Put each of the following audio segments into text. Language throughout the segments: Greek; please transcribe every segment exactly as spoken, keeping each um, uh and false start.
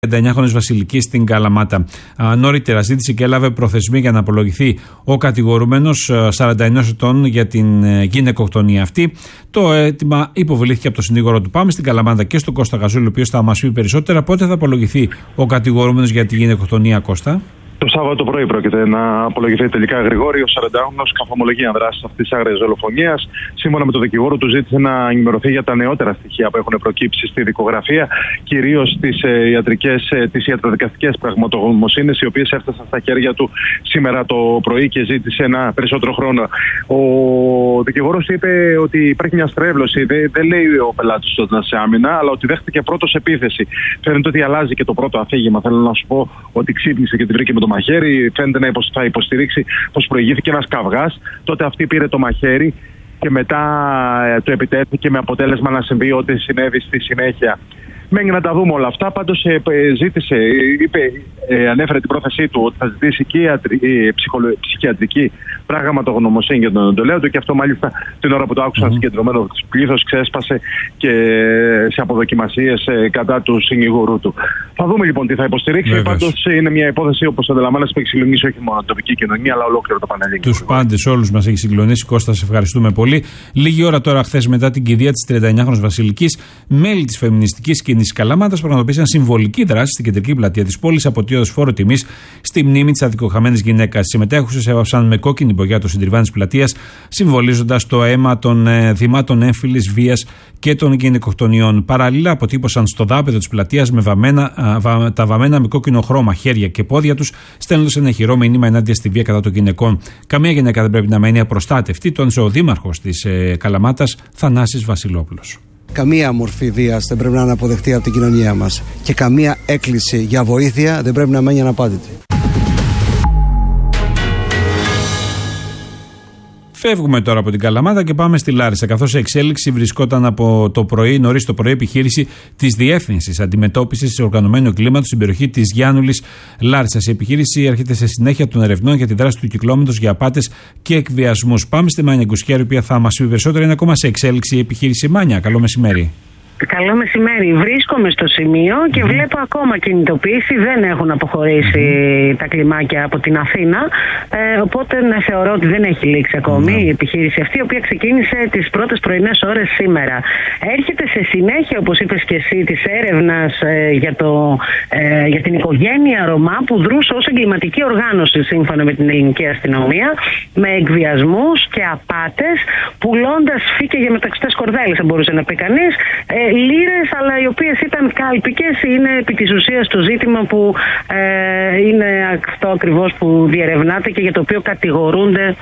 τριάντα εννιάχρονης Βασιλικής στην Καλαμάτα. Νωρίτερα ζήτησε και έλαβε προθεσμία για να απολογηθεί ο κατηγορούμενος σαράντα ενός ετών για την γυναικοκτονία αυτή. Το αίτημα υποβλήθηκε από το συνήγορο του. Πάμε στην Καλαμάτα και στον Κώστα Γαζούλη, ο οποίος θα μας πει περισσότερα. Πότε θα απολογηθεί ο κατηγορούμενος για τη γυναικοκτονία, Κώστα? Το Σάββατο πρωί πρόκειται να απολογηθεί τελικά Γρηγόρη, ο σαραντάχρονος, καθομολογεί ανδράσης αυτής της άγριας δολοφονίας. Σύμφωνα με τον δικηγόρο του, ζήτησε να ενημερωθεί για τα νεότερα στοιχεία που έχουν προκύψει στη δικογραφία, κυρίως τις ε, ιατρικές, ε, τις ιατροδικαστικές πραγματογνωμοσύνες, οι οποίες έφτασαν στα χέρια του σήμερα το πρωί και ζήτησε ένα περισσότερο χρόνο. Ο δικηγόρος είπε ότι υπάρχει μια στρέβλωση. Δεν, δεν λέει ο πελάτης ότι ήταν σε άμυνα, αλλά ότι δέχτηκε πρώτος επίθεση. Φαίνεται ότι αλλάζει και το πρώτο αφήγημα. Θέλω να σου πω ότι ξύπνησε και τη βρήκε με το μαχαίρι, φαίνεται να θα υποστηρίξει πως προηγήθηκε ένας καυγάς. Τότε αυτή πήρε το μαχαίρι και μετά ε, το επιτέθηκε με αποτέλεσμα να συμβεί ό,τι συνέβη στη συνέχεια. Μένει να τα δούμε όλα αυτά. Πάντως ε, ζήτησε, είπε, ε, ανέφερε την πρόθεσή του ότι θα ζητήσει και η ψυχολο... ψυχιατρική πραγματογνωμοσύνη για τον εντολέοντο, και αυτό μάλιστα την ώρα που το άκουσαν mm-hmm. συγκεντρωμένο πλήθος ξέσπασε και σε αποδοκιμασίες ε, κατά του συνηγορού του. Θα δούμε λοιπόν τι θα υποστηρίξει. Πάντως είναι μια υπόθεση, όπως αντιλαμβάνεσαι, που έχει συγκλονίσει όχι μόνο την τοπική κοινωνία, αλλά ολόκληρο το πανελλήνιο. Τους πάντες, όλους μας έχει συγκλονίσει. Κώστα, σε ευχαριστούμε πολύ. Λίγη ώρα τώρα, χθες, μετά την κηδεία της τριάντα εννιάχρονης Βασιλικής, μέλη της φεμινιστικής κίνησης Καλαμάτας πραγματοποίησαν συμβολική δράση στην κεντρική πλατεία της πόλης, αποτείοντας φόρο τιμής στη μνήμη της αδικοχαμένης γυναίκας. Οι συμμετέχουσες έβαψαν με κόκκινη μπογιά το συντριβάνι της πλατείας, συμβολίζοντας το αίμα των ε, θυμάτων έμφυλης βίας και των γυναικοκτονιών. Παραλλήλα, αποτύπωσαν στο δάπεδο της πλατείας με βαμμένα, α, βα, τα βαμμένα με κόκκινο χρώμα χέρια και πόδια τους, στέλνοντας ένα ηχηρό μήνυμα ενάντια στη βία κατά των γυναικών. Καμία γυναίκα δεν πρέπει να μένει απροστάτευτη, τόνισε ο δήμαρχος της ε, Καλαμάτας, Θανάσης Βασιλόπουλος. Καμία μορφή βίας δεν πρέπει να είναι αποδεκτή από την κοινωνία μας και καμία έκκληση για βοήθεια δεν πρέπει να μένει αναπάντητη. Φεύγουμε τώρα από την Καλαμάτα και πάμε στη Λάρισα, καθώς σε εξέλιξη βρισκόταν από το πρωί, νωρίς το πρωί, επιχείρηση της Διεύθυνσης Αντιμετώπισης Οργανωμένου Εγκλήματος στην περιοχή της Γιάννουλης Λάρισσας. Η επιχείρηση έρχεται σε συνέχεια των ερευνών για τη δράση του κυκλώματος για απάτες και εκβιασμούς. Πάμε στη Μάνια Γκουσιάρη, η οποία θα μας πει περισσότερα. Είναι ακόμα σε εξέλιξη η επιχείρηση. Μάνια, καλό μεσημέρι. Καλό μεσημέρι. Βρίσκομαι στο σημείο και mm. βλέπω ακόμα κινητοποίηση. Δεν έχουν αποχωρήσει mm. τα κλιμάκια από την Αθήνα. Ε, οπότε ναι, θεωρώ ότι δεν έχει λήξει ακόμη mm. η επιχείρηση αυτή, η οποία ξεκίνησε τις πρώτες πρωινές ώρες σήμερα. Έρχεται σε συνέχεια, όπως είπες και εσύ, της έρευνας ε, για, ε, για την οικογένεια Ρωμά, που δρούσε ως εγκληματική οργάνωση σύμφωνα με την ελληνική αστυνομία, με εκβιασμούς και απάτες, πουλώντας φύκια για μεταξωτές κορδέλες, αν μπορούσε να πει κανείς. Ε, λίρες, αλλά οι οποίες ήταν κάλπικες. Είναι επί της ουσίας το ζήτημα που ε, είναι αυτό ακριβώς που διερευνάται και για το οποίο κατηγορούνται.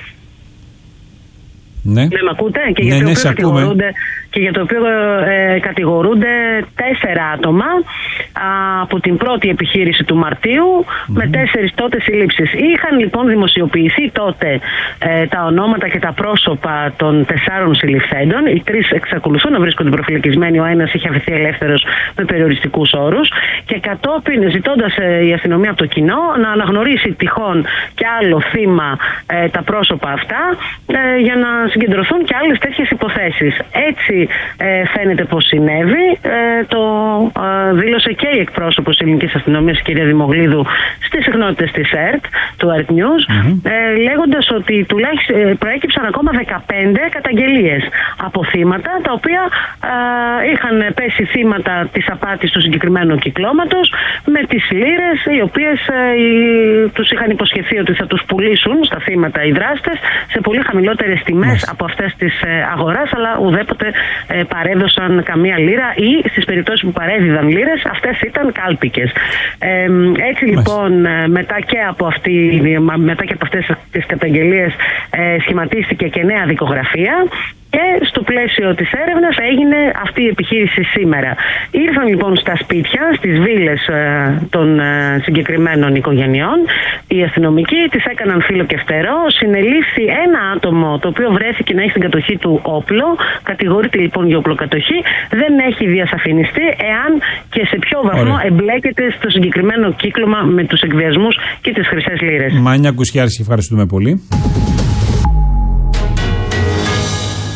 Ναι, ναι, μ' ακούτε? Και ναι, για το ναι, οποίο κατηγορούνται, και για το οποίο ε, κατηγορούνται τέσσερα άτομα α, από την πρώτη επιχείρηση του Μαρτίου, mm-hmm. με τέσσερις τότε συλλήψεις. Είχαν λοιπόν δημοσιοποιηθεί τότε ε, τα ονόματα και τα πρόσωπα των τεσσάρων συλληφθέντων. Οι τρεις εξακολουθούν να βρίσκονται προφυλακισμένοι. Ο ένας είχε αφαιθεί ελεύθερος με περιοριστικούς όρους. Και κατόπιν, ζητώντας ε, η αστυνομία από το κοινό να αναγνωρίσει τυχόν και άλλο θύμα ε, τα πρόσωπα αυτά, ε, για να συγκεντρωθούν και άλλες τέτοιες υποθέσεις. Έτσι ε, φαίνεται πως συνέβη. Ε, το ε, δήλωσε και η εκπρόσωπος της ελληνικής αστυνομίας, η κυρία Δημογλίδου, στις συχνότητες της ΕΡΤ, του ΕΡΤ News, mm-hmm. ε, λέγοντας ότι τουλάχιστον ε, προέκυψαν ακόμα δεκαπέντε καταγγελίες από θύματα, τα οποία ε, είχαν πέσει θύματα της απάτης του συγκεκριμένου κυκλώματος με τις λίρες, οι οποίες ε, οι, τους είχαν υποσχεθεί ότι θα τους πουλήσουν στα θύματα οι δράστες σε πολύ χαμηλότερες τιμές mm-hmm. από αυτές της ε, αγοράς, αλλά ουδέποτε ε, παρέδωσαν καμία λίρα, ή στις περιπτώσεις που παρέδιδαν λίρες, αυτές ήταν κάλπικες. Ε, έτσι λοιπόν, μετά και από, αυτή, μετά και από αυτές τις καταγγελίες ε, σχηματίστηκε και νέα δικογραφία. Και στο πλαίσιο της έρευνας έγινε αυτή η επιχείρηση σήμερα. Ήρθαν λοιπόν στα σπίτια, στις βίλες ε, των ε, συγκεκριμένων οικογενειών. Οι αστυνομικοί τις έκαναν φύλλο και φτερό. Συνελήφθη ένα άτομο το οποίο βρέθηκε να έχει στην κατοχή του όπλο. Κατηγορείται λοιπόν για οπλοκατοχή. Δεν έχει διασαφινιστεί εάν και σε ποιο βαθμό Ωραία. εμπλέκεται στο συγκεκριμένο κύκλωμα με τους εκβιασμούς και τις χρυσές λίρες. Μάνια Γκουσιάρη, ευχαριστούμε πολύ.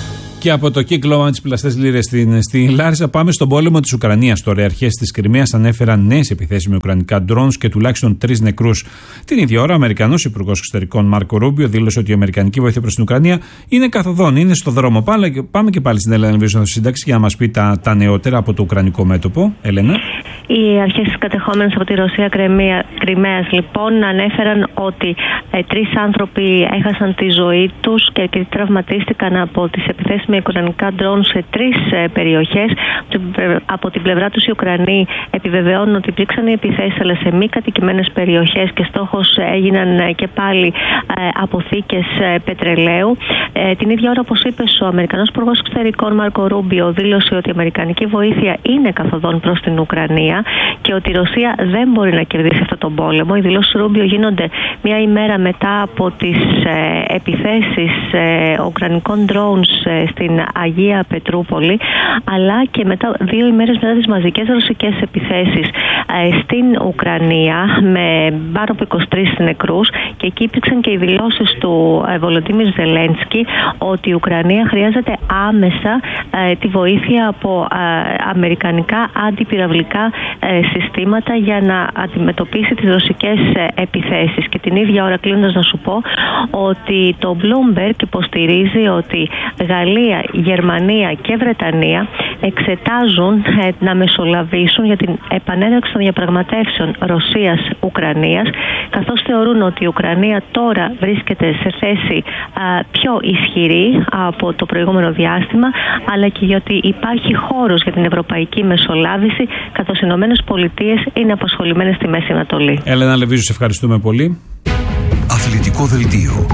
Και από το κύκλωμα της πλαστές λίρες στην, στη Λάρισα πάμε στον πόλεμο της Ουκρανίας. Τώρα οι αρχές της Κριμαίας ανέφεραν νέες επιθέσεις με ουκρανικά drones και τουλάχιστον τρεις νεκρούς. Την ίδια ώρα, ο Αμερικανός Υπουργός Εξωτερικών Μάρκο Ρούμπιο δήλωσε ότι η Αμερικανική βοήθεια προς την Ουκρανία είναι καθοδόν, είναι στο δρόμο. Πάμε και πάλι στην Έλενα Λεβίωσο σύνταξη για να μας πει τα, τα νεότερα από το ουκρανικό μέτωπο. Έλενα. Οι αρχές της κατεχόμενης από τη Ρωσία Κριμαίας λοιπόν ανέφεραν ότι ε, τρεις άνθρωποι έχασαν τη ζωή τους και, και τραυματίστηκαν από τις επιθέσεις με ουκρανικά ντρόουν σε τρεις ε, περιοχές. Από την πλευρά τους οι Ουκρανοί επιβεβαιώνουν ότι υπήρξαν οι επιθέσεις αλλά σε μη κατοικημένες περιοχές και στόχος έγιναν ε, και πάλι ε, αποθήκες ε, πετρελαίου. Ε, την ίδια ώρα, όπως είπε ο Αμερικανός Υπουργός Εξωτερικών Μάρκο Ρούμπιο, δήλωσε ότι η αμερικανική βοήθεια είναι καθοδόν προς την Ουκρανία και ότι η Ρωσία δεν μπορεί να κερδίσει αυτόν τον πόλεμο. Οι δηλώσεις του Ρούμπιο γίνονται μία ημέρα μετά από τις ε, επιθέσεις ε, ουκρανικών drones ε, στην Αγία Πετρούπολη, αλλά και μετά, δύο ημέρες μετά τις μαζικές ρωσικές επιθέσεις ε, στην Ουκρανία με πάνω από είκοσι τρεις νεκρούς, και εκεί υπήρξαν και οι δηλώσεις του ε, Βολοντίμιρ Ζελένσκι ότι η Ουκρανία χρειάζεται άμεσα ε, τη βοήθεια από ε, αμερικανικά αντιπυραυλικά συστήματα για να αντιμετωπίσει τις ρωσικές επιθέσεις. Και την ίδια ώρα, κλείνοντας, να σου πω ότι το Bloomberg υποστηρίζει ότι Γαλλία, Γερμανία και Βρετανία εξετάζουν να μεσολαβήσουν για την επανέναρξη των διαπραγματεύσεων Ρωσίας-Ουκρανίας, καθώς θεωρούν ότι η Ουκρανία τώρα βρίσκεται σε θέση α, πιο ισχυρή από το προηγούμενο διάστημα, αλλά και γιατί υπάρχει χώρος για την ευρωπαϊκή μεσολάβηση, καθώς οι Ηνωμένες Πολιτείες είναι απασχολημένες στη Μέση Ανατολή. Έλενα Λεβίζου, σε ευχαριστούμε πολύ. Αθλητικό δελτίο.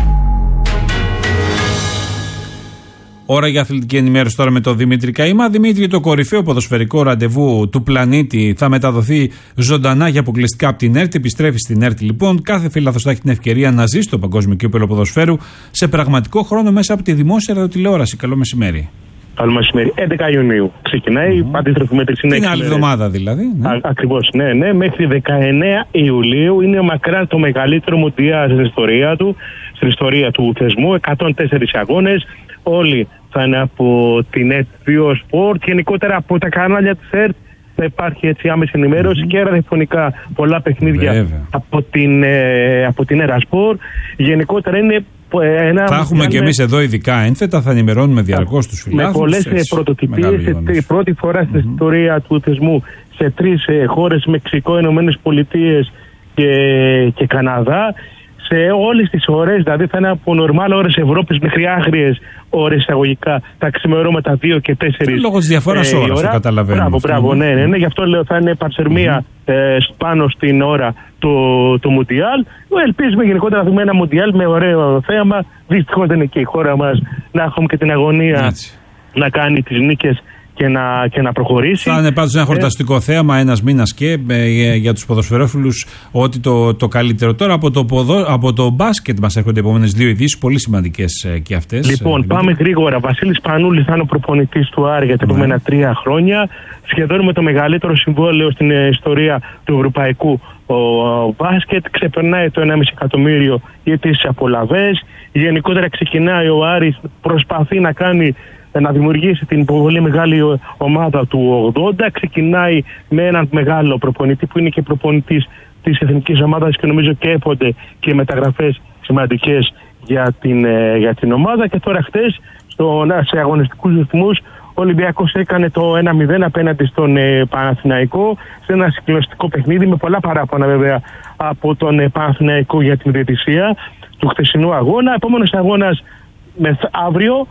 Ώρα για αθλητική ενημέρωση τώρα με τον Δημήτρη Καημά. Δημήτρη, το κορυφαίο ποδοσφαιρικό ραντεβού του πλανήτη θα μεταδοθεί ζωντανά και αποκλειστικά από την ΕΡΤ. Επιστρέφει στην ΕΡΤ λοιπόν. Κάθε φίλαθλος θα έχει την ευκαιρία να ζήσει το Παγκόσμιο Κύπελλο Ποδοσφαίρου σε πραγματικό χρόνο μέσα από τη δημόσια ραδιοτηλεόραση. Καλό μεσημέρι. Καλό μεσημέρι. έντεκα Ιουνίου ξεκινάει, mm-hmm. αντίστροφη μέτρηση είναι την άλλη εβδομάδα δηλαδή. Ναι. Ακριβώς, ναι, ναι. Μέχρι δεκαεννέα Ιουλίου είναι μακράν το μεγαλύτερο μουντιάλ στην ιστορία του, στην ιστορία του θεσμού. εκατόν τέσσερις αγώνες. Όλοι θα είναι από την ΕΡΤ δύο Sport, γενικότερα από τα κανάλια της ΕΡΤ. Θα υπάρχει έτσι άμεση ενημέρωση mm-hmm. και ραδιοφωνικά πολλά παιχνίδια Βέβαια. από την, ε, από την Έρα Sport. Γενικότερα είναι ένα. Θα έχουμε και εμείς εδώ ειδικά ένθετα, θα ενημερώνουμε διαρκώς τους φιλάθλους. Με πολλές πρωτοτυπίες, πρώτη φορά mm-hmm. στην ιστορία του θεσμού σε τρεις ε, χώρες, Μεξικό, Ηνωμένες Πολιτείες και, και Καναδά. Σε όλες τις ώρες, δηλαδή θα είναι από νορμάλ ώρες Ευρώπης μέχρι άγριες ώρες εισαγωγικά, τα ξημερώματα δύο και τέσσερις. Λόγω της διαφοράς ε, ώρας, το καταλαβαίνω. Μπράβο, μπράβο, ναι, ναι, ναι, γι' αυτό λέω θα είναι παρσερμία mm-hmm. ε, πάνω στην ώρα το, το Μουντιάλ. Ελπίζουμε γενικότερα να δούμε ένα Μουντιάλ με ωραίο θέαμα. Δυστυχώς δεν είναι και η χώρα μας να έχουμε και την αγωνία Έτσι. να κάνει τις νίκες και να, και να προχωρήσει. Θα είναι πάντως ένα χορταστικό ε... θέαμα, ένας μήνας και ε, για τους ποδοσφαιρόφιλους ότι το, το καλύτερο. Τώρα από το, ποδο, από το μπάσκετ μας έρχονται επόμενες δύο ειδήσεις, πολύ σημαντικές ε, και αυτές. Λοιπόν, ε, πάμε γρήγορα. Βασίλης Πανούλης θα είναι ο προπονητής του Άρη για τα επόμενα ναι. τρία χρόνια. Σχεδόν με το μεγαλύτερο συμβόλαιο στην ε, ιστορία του ευρωπαϊκού ο, ο, μπάσκετ. Ξεπερνάει το ενάμιση εκατομμύριο για τις απολαβές. Γενικότερα ξεκινάει ο Άρης, προσπαθεί να κάνει να δημιουργήσει την πολύ μεγάλη ομάδα του ογδόντα. Ξεκινάει με έναν μεγάλο προπονητή που είναι και προπονητής της εθνικής ομάδας και νομίζω και έπονται και μεταγραφές σημαντικές για την, για την ομάδα. Και τώρα χτες στο, σε αγωνιστικούς ρυθμούς ο Ολυμπιακός έκανε το ένα μηδέν απέναντι στον ε, Παναθηναϊκό σε ένα συγκλονιστικό παιχνίδι με πολλά παράπονα βέβαια από τον ε, Παναθηναϊκό για την διαιτησία του χθεσινού αγώνα. Επόμενος αγώνας μεθ, αύριο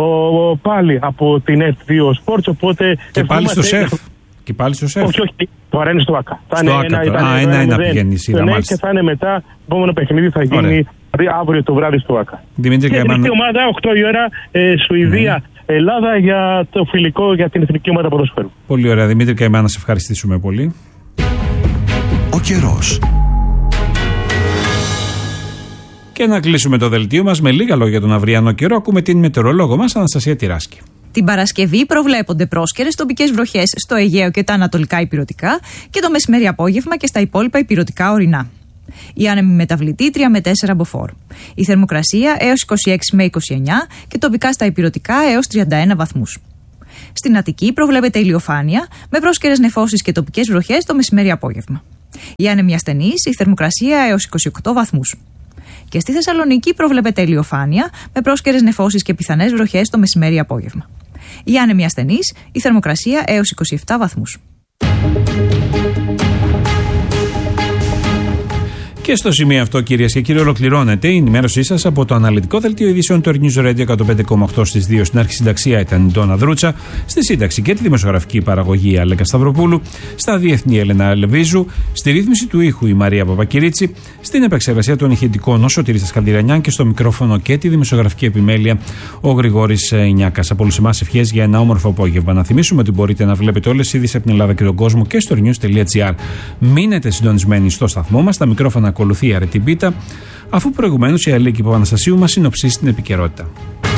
ο, πάλι από την ΕΡΤ δύο Sports, οπότε... Και πάλι στο ΣΕΦ. Και πάλι στο ΣΕΦ. Όχι, όχι. Τώρα είναι στο ΆΚΑ. Στο ΆΚΑ. Ένα, ένα, Α, ένα, ένα πηγαίνει η σειρά. Ναι, και θα είναι μετά, το επόμενο παιχνίδι θα γίνει αύριο το βράδυ στο ΆΚΑ. Δημήτρη Καημά. Και η ομάδα, οκτώ η ώρα, ε, Σουηδία, ναι. Ελλάδα για το φιλικό για την εθνική ομάδα ποδοσφαίρου. Πολύ ωραία. Δημήτρη Καημά, να σε ευχαριστήσουμε πολύ. Ο καιρός. Και να κλείσουμε το δελτίο μας με λίγα λόγια για τον αυριανό καιρό. Ακούμε την μετεωρολόγο μας, Αναστασία Τυράσκη. Την Παρασκευή προβλέπονται πρόσκαιρες τοπικές βροχές στο Αιγαίο και τα ανατολικά ηπειρωτικά και το μεσημέρι απόγευμα και στα υπόλοιπα ηπειρωτικά ορεινά. Η άνεμη μεταβλητή τρία με τέσσερα μποφόρ. Η θερμοκρασία έως είκοσι έξι με είκοσι εννιά και τοπικά στα ηπειρωτικά έως τριάντα ένα βαθμούς. Στην Αττική προβλέπεται ηλιοφάνεια με πρόσκαιρες νεφώσεις και τοπικές βροχές το μεσημέρι-απόγευμα. Η άνεμη ασθενής, η θερμοκρασία έως είκοσι οκτώ βαθμούς. Και στη Θεσσαλονίκη προβλέπεται ηλιοφάνεια με πρόσκαιρες νεφώσεις και πιθανές βροχές το μεσημέρι-απόγευμα. Η άνεμη ασθενής, η θερμοκρασία έως είκοσι επτά βαθμούς. Και στο σημείο αυτό, κυρίες και κύριοι, ολοκληρώνεται η ενημέρωσή σας από το αναλυτικό δελτίο ειδήσεων του News Radio εκατόν πέντε κόμμα οκτώ στις δύο. Στην αρχισυνταξία ήταν η Ντόνα Δρούτσα, στη σύνταξη και τη δημοσιογραφική παραγωγή η Αλέκα Σταυροπούλου, στα διεθνή Έλενα Λεβίζου, στη ρύθμιση του ήχου η Μαρία Παπακυρίτσι, στην επεξεργασία των ηχητικών ο Σωτήρης Σκανδυρανιάν και στο μικρόφωνο και τη δημοσιογραφική επιμέλεια ο Γρηγόρης Νιάκας. Από όλους εμάς ευχές για ένα όμορφο απόγευμα. Να θυμίσουμε ότι μπορείτε να βλέπετε όλες τις ειδήσεις από την Ελλάδα και τον κόσμο και στο news τελεία gr. Μείνετε συντονισμένοι στο σταθμό μας, τα μικρόφωνα ακολουθεί η Αρετή Μπίτα, αφού προηγουμένως η Αλίκη Παπαναστασίου μας συνοψίσει την επικαιρότητα.